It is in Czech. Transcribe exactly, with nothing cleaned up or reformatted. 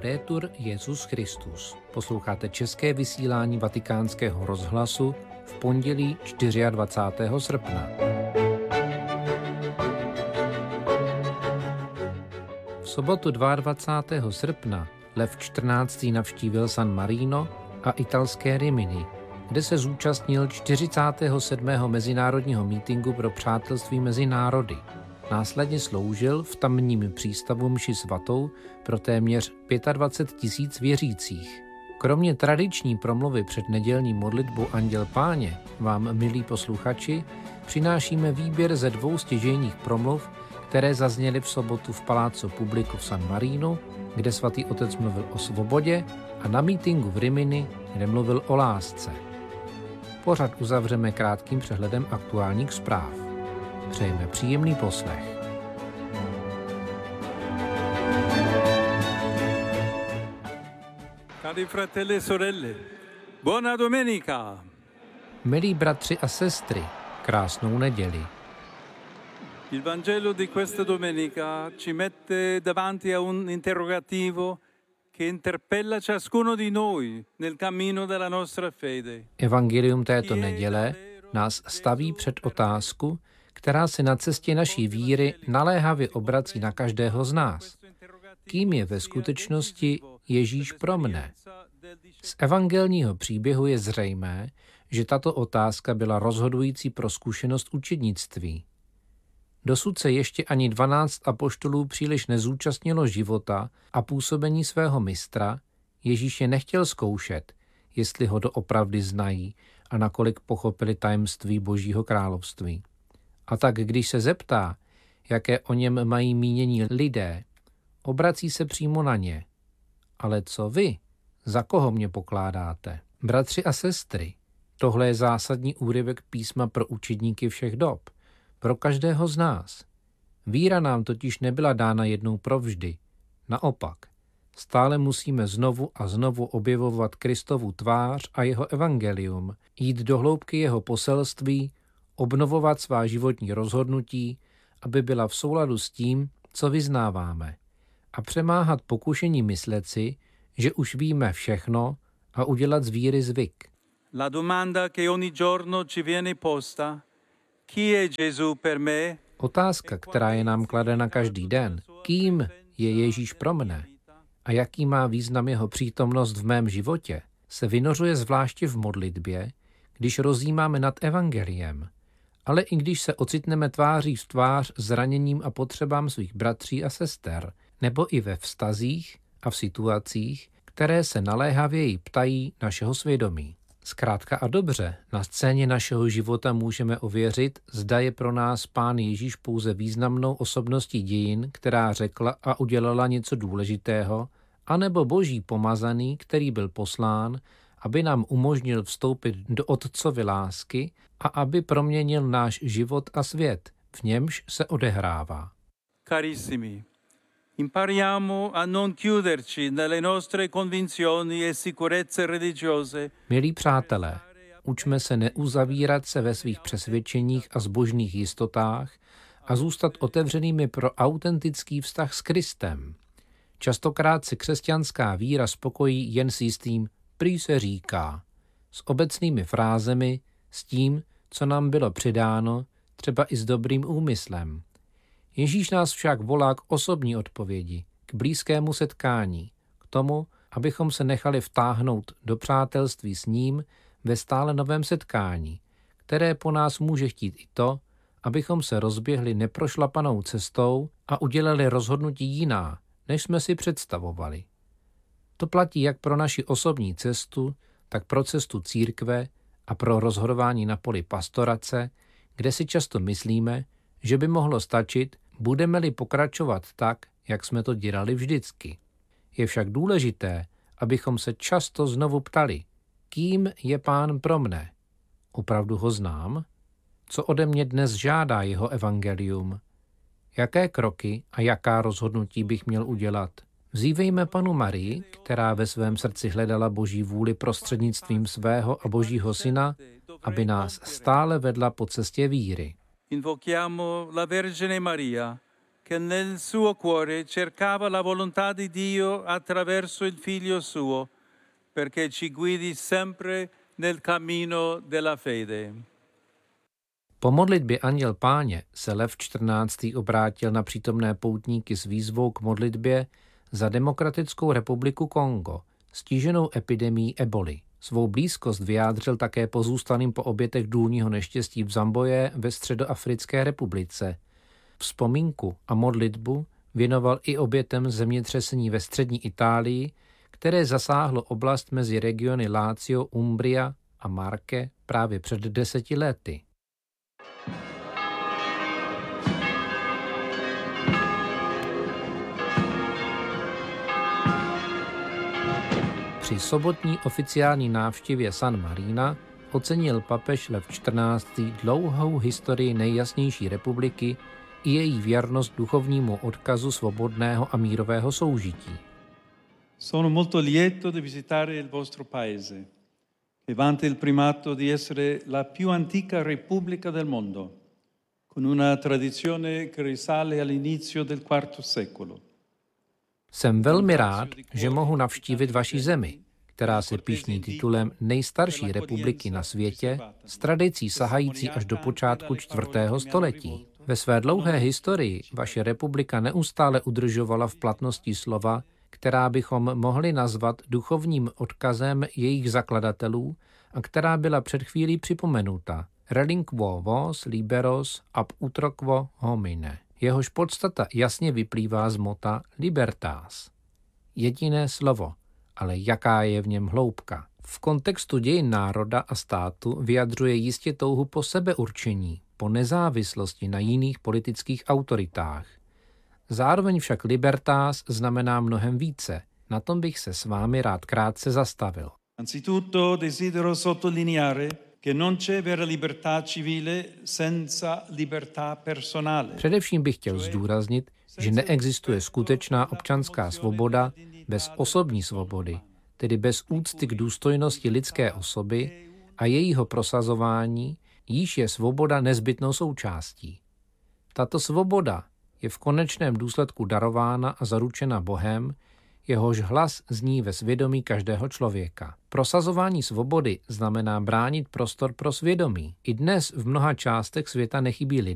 Laudetur Jesus Christus. Posloucháte české vysílání Vatikánského rozhlasu v pondělí dvacátého čtvrtého srpna. V sobotu dvacátého druhého srpna Lev čtrnáctý navštívil San Marino a italské Rimini, kde se zúčastnil čtyřicátého sedmého mezinárodního mítinku pro přátelství mezi národy. Následně sloužil v tamním přístavu mši svatou pro téměř dvacet pět tisíc věřících. Kromě tradiční promluvy před nedělní modlitbou Anděl Páně vám, milí posluchači, přinášíme výběr ze dvou stěžejních promluv, které zazněly v sobotu v Palazzo Pubblico v San Marinu, kde svatý otec mluvil o svobodě, a na mítinku v Rimini, kde mluvil o lásce. Pořad uzavřeme krátkým přehledem aktuálních zpráv. Přejeme příjemný poslech. Cari fratelli e sorelle, buona domenica. Milí bratři a sestry, krásnou neděli. Il Vangelo di questa domenica ci mette davanti a un interrogativo che interpella ciascuno di noi nel cammino della nostra fede. Evangelium této neděle nás staví před otázku, která se na cestě naší víry naléhavě obrací na každého z nás. Kým je ve skutečnosti Ježíš pro mne? Z evangelního příběhu je zřejmé, že tato otázka byla rozhodující pro zkušenost učednictví. Dosud se ještě ani dvanáct apoštolů příliš nezúčastnilo života a působení svého mistra. Ježíš je nechtěl zkoušet, jestli ho doopravdy znají a nakolik pochopili tajemství Božího království. A tak když se zeptá, jaké o něm mají mínění lidé, obrací se přímo na ně. Ale co vy? Za koho mě pokládáte? Bratři a sestry, tohle je zásadní úryvek písma pro učedníky všech dob, pro každého z nás. Víra nám totiž nebyla dána jednou provždy. Naopak, stále musíme znovu a znovu objevovat Kristovu tvář a jeho evangelium, jít do hloubky jeho poselství, obnovovat svá životní rozhodnutí, aby byla v souladu s tím, co vyznáváme, a přemáhat pokušení myslet si, že už víme všechno, a udělat z víry zvyk. La domanda che ogni giorno ci viene posta: chi è Gesù per me? Otázka, která je nám kladena každý den, kým je Ježíš pro mne a jaký má význam jeho přítomnost v mém životě, se vynořuje zvláště v modlitbě, když rozjímáme nad evangeliem, ale i když se ocitneme tváří v tvář zraněním a potřebám svých bratří a sester, nebo i ve vztazích a v situacích, které se naléhavěji ptají našeho svědomí. Zkrátka a dobře, na scéně našeho života můžeme ověřit, zda je pro nás Pán Ježíš pouze významnou osobností dějin, která řekla a udělala něco důležitého, anebo Boží pomazaný, který byl poslán, aby nám umožnil vstoupit do Otcovy lásky a aby proměnil náš život a svět, v němž se odehrává. Carissimi, impariamo a non chiuderci nelle nostre convinzioni e sicurezze religiose. Milí přátelé, učme se neuzavírat se ve svých přesvědčeních a zbožných jistotách a zůstat otevřenými pro autentický vztah s Kristem. Častokrát si křesťanská víra spokojí jen s jistým prý se říká, s obecnými frázemi, s tím, co nám bylo přidáno, třeba i s dobrým úmyslem. Ježíš nás však volá k osobní odpovědi, k blízkému setkání, k tomu, abychom se nechali vtáhnout do přátelství s ním ve stále novém setkání, které po nás může chtít i to, abychom se rozběhli neprošlapanou cestou a udělali rozhodnutí jiná, než jsme si představovali. To platí jak pro naši osobní cestu, tak pro cestu církve a pro rozhodování na poli pastorace, kde si často myslíme, že by mohlo stačit, budeme-li pokračovat tak, jak jsme to dělali vždycky. Je však důležité, abychom se často znovu ptali, kým je Pán pro mne? Opravdu ho znám? Co ode mě dnes žádá jeho evangelium? Jaké kroky a jaká rozhodnutí bych měl udělat? Vzívejme Panu Marii, která ve svém srdci hledala Boží vůli prostřednictvím svého a Božího Syna, aby nás stále vedla po cestě víry. Invochiamo la Vergine Maria che nel suo cuore cercava la volontà di Dio attraverso il Figlio suo, perché ci guidi sempre nel cammino della fede. Po modlitbě Anděl Páně se Lev čtrnáctý obrátil na přítomné poutníky s výzvou k modlitbě za Demokratickou republiku Kongo, stiženou epidemií eboli. Svou blízkost vyjádřil také pozůstalým po obětech důlního neštěstí v Zamboje ve Středoafrické republice. Vzpomínku a modlitbu věnoval i obětem zemětřesení ve střední Itálii, které zasáhlo oblast mezi regiony Lazio, Umbria a Marke právě před deseti lety. Při sobotní oficiální návštěvě San Marina ocenil papež Lev čtrnáctý dlouhou historii nejjasnější republiky i její věrnost duchovnímu odkazu svobodného a mírového soužití. Sono molto lieto di visitare il vostro paese, che vanta il primato di essere la più antica repubblica del mondo, con una tradizione che risale all'inizio del quarto secolo. Jsem velmi rád, že mohu navštívit vaši zemi, která se pyšní titulem nejstarší republiky na světě, s tradicí sahající až do počátku čtvrtého století. Ve své dlouhé historii vaše republika neustále udržovala v platnosti slova, která bychom mohli nazvat duchovním odkazem jejich zakladatelů a která byla před chvílí připomenuta. Relinquo vos liberos ab utroquo homine. Jehož podstata jasně vyplývá z mota libertas. Jediné slovo, ale jaká je v něm hloubka. V kontextu dějin národa a státu vyjadřuje jistě touhu po sebeurčení, po nezávislosti na jiných politických autoritách. Zároveň však libertas znamená mnohem více. Na tom bych se s vámi rád krátce zastavil. Anzitutto desidero sottolineare che non c'è vera libertà civile senza libertà personale. Především bych chtěl zdůraznit, že neexistuje skutečná občanská svoboda bez osobní svobody, tedy bez úcty k důstojnosti lidské osoby a jejího prosazování, jíž je svoboda nezbytnou součástí. Tato svoboda je v konečném důsledku darována a zaručena Bohem, jehož hlas zní ve svědomí každého člověka. Prosazování svobody znamená bránit prostor pro svědomí. I dnes v mnoha částech světa nechybí lidé,